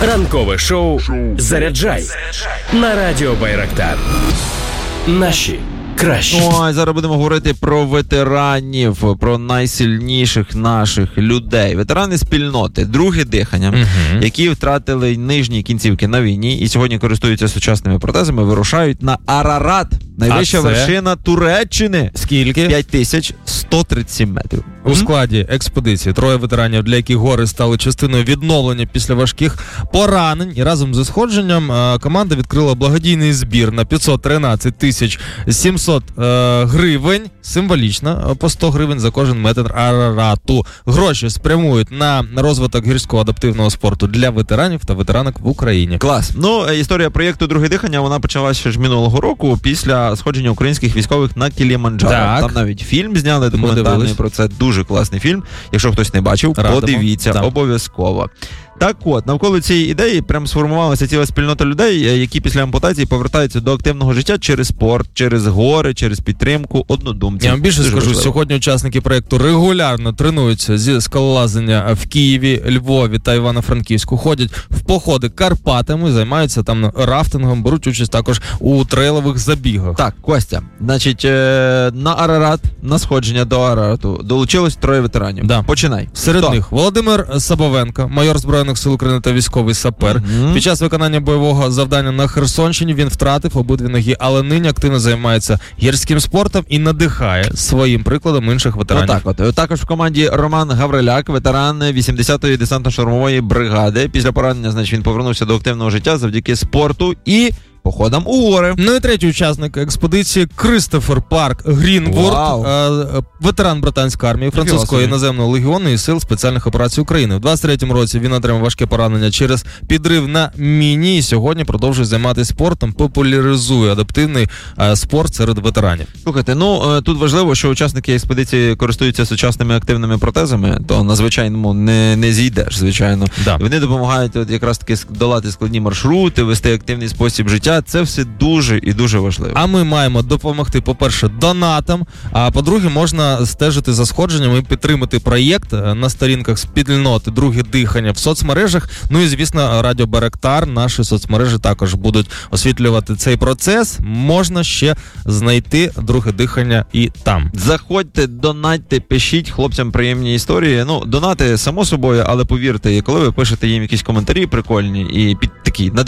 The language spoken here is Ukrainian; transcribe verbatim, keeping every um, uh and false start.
Ранкове шоу «Заряджай» на Радіо Байрактар. Наші кращі. Ой, зараз будемо говорити про ветеранів, про найсильніших наших людей. Ветерани спільноти, друге дихання, uh-huh. які втратили нижні кінцівки на війні і сьогодні користуються сучасними протезами, вирушають на Арарат. Найвища вершина Туреччини. Скільки? п'ять тисяч сто тридцять сім метрів. У mm-hmm. складі експедиції троє ветеранів, для яких гори стали частиною відновлення після важких поранень. І разом зі сходженням е, команда відкрила благодійний збір на п'ятсот тринадцять тисяч сімсот е, гривень. Символічно, по сто гривень за кожен метр Арарату. Гроші спрямують на розвиток гірського адаптивного спорту для ветеранів та ветеранок в Україні. Клас. Ну, історія проєкту «Друге дихання», вона почалася ще ж минулого року після сходження українських військових на Кіліманджаро. Так. Там навіть фільм зняли документальний про це. Дуже класний фільм. Якщо хтось не бачив, Радимо. подивіться. Так. Обов'язково. Так от, навколо цієї ідеї прям сформувалася ціла спільнота людей, які після ампутації повертаються до активного життя через спорт, через гори, через підтримку однодумців. Я вам більше Дуже скажу, важливо. Сьогодні учасники проєкту регулярно тренуються зі скалолазання в Києві, Львові та Івано-Франківську, ходять в походи Карпатами, займаються там рафтингом, беруть участь також у трейлових забігах. Так, Костя, значить, на Арарат, на сходження до Арарату долучилось троє ветеранів. Да. Починай. Серед Хто? них Володимир Сабовенко, майор Збройних сил України та військовий сапер. Mm-hmm. Під час виконання бойового завдання на Херсонщині він втратив обидві ноги, але нині активно займається гірським спортом і надихає своїм прикладом інших ветеранів. Отак от. Також в команді Роман Гавриляк, ветеран вісімдесятої десантно-штурмової бригади. Після поранення, значить, він повернувся до активного життя завдяки спорту і походам у гори. Ну і третій учасник експедиції Кристофер Парк Грінворд, е, ветеран британської армії, французького іноземного легіону і сил спеціальних операцій України. В двадцять третьому році він отримав важке поранення через підрив на міні і сьогодні продовжує займатися спортом, популяризує адаптивний е, спорт серед ветеранів. Слухайте, ну тут важливо, що учасники експедиції користуються сучасними активними протезами, то на звичайному не, не зійдеш, звичайно. Да. Вони допомагають от якраз таки долати складні маршрути, вести активний спосіб життя. Це все дуже і дуже важливо. А ми маємо допомогти, по-перше, донатам, а по-друге, можна стежити за сходженням і підтримати проєкт на сторінках спільноти «Друге дихання» в соцмережах. Ну і, звісно, Радіо Байрактар, наші соцмережі також будуть освітлювати цей процес. Можна ще знайти «Друге дихання» і там. Заходьте, донатьте, пишіть хлопцям приємні історії. Ну, донати, само собою, але повірте, коли ви пишете їм якісь коментарі прикольні і під такі